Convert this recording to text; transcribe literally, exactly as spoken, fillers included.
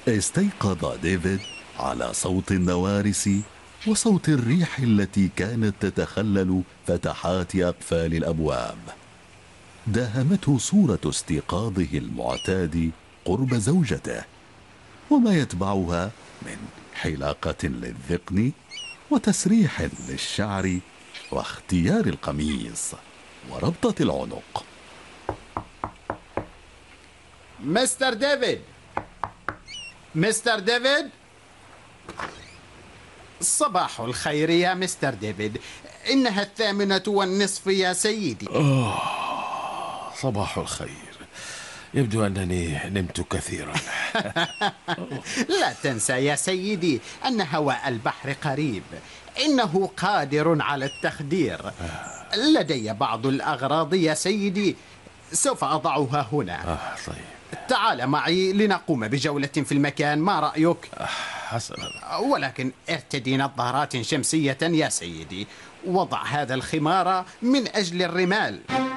استيقظ ديفيد على صوت النوارس وصوت الريح التي كانت تتخلل فتحات أقفال الأبواب. داهمته صورة استيقاظه المعتاد قرب زوجته، وما يتبعها من حلاقة للذقن وتسريح للشعر واختيار القميص وربطة العنق. مستر ديفيد، مستر ديفيد، صباح الخير يا مستر ديفيد، إنها الثامنة والنصف يا سيدي. آه، صباح الخير. يبدو أنني نمت كثيرا. لا تنسى يا سيدي أن هواء البحر قريب، إنه قادر على التخدير. لدي بعض الأغراض يا سيدي، سوف أضعها هنا. آه طيب. تعال معي لنقوم بجولة في المكان، ما رأيك؟ آه حسنا. ولكن ارتدي نظارات شمسية يا سيدي، وضع هذا الخمار من أجل الرمال.